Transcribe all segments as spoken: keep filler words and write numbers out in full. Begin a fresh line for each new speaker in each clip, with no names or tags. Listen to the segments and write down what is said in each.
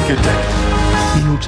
gedeckt.
Minute.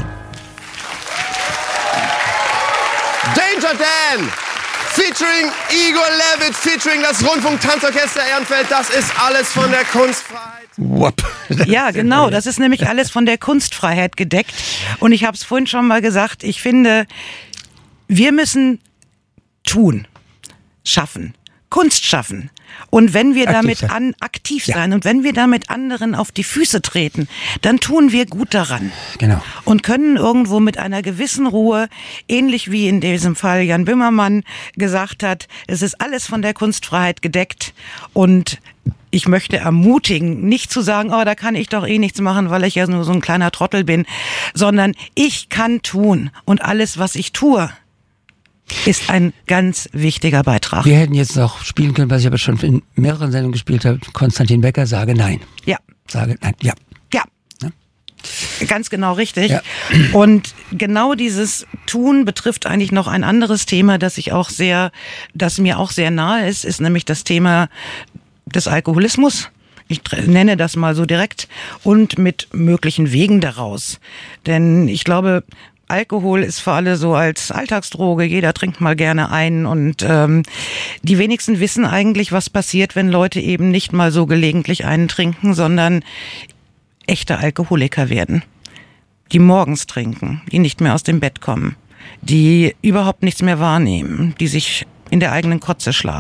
Danger Dan! Featuring Igor Levit, featuring das Rundfunk-Tanzorchester Ehrenfeld. Das ist alles von der Kunstfreiheit.
Whoop.
Ja, genau. Das ist nämlich alles von der Kunstfreiheit gedeckt. Und ich habe es vorhin schon mal gesagt, ich finde, wir müssen tun, schaffen, Kunst schaffen. Und wenn wir
Aktiv
damit
sein.
an, aktiv
Ja.
sein und wenn wir damit anderen auf die Füße treten, dann tun wir gut daran.
Genau.
Und können irgendwo mit einer gewissen Ruhe, ähnlich wie in diesem Fall Jan Böhmermann gesagt hat, es ist alles von der Kunstfreiheit gedeckt und ich möchte ermutigen, nicht zu sagen, oh, da kann ich doch eh nichts machen, weil ich ja nur so ein kleiner Trottel bin, sondern ich kann tun und alles, was ich tue, ist ein ganz wichtiger Beitrag.
Wir hätten jetzt noch spielen können, was ich aber schon in mehreren Sendungen gespielt habe. Konstantin Becker, sage nein.
Ja.
Sage nein, ja.
Ja.
Ja.
Ganz genau richtig.
Ja.
Und genau dieses Tun betrifft eigentlich noch ein anderes Thema, das ich auch sehr, das mir auch sehr nahe ist, ist nämlich das Thema des Alkoholismus. Ich nenne das mal so direkt und mit möglichen Wegen daraus. Denn ich glaube, Alkohol ist für alle so als Alltagsdroge, jeder trinkt mal gerne ein und ähm, die wenigsten wissen eigentlich, was passiert, wenn Leute eben nicht mal so gelegentlich einen trinken, sondern echte Alkoholiker werden, die morgens trinken, die nicht mehr aus dem Bett kommen, die überhaupt nichts mehr wahrnehmen, die sich in der eigenen Kotze schlafen.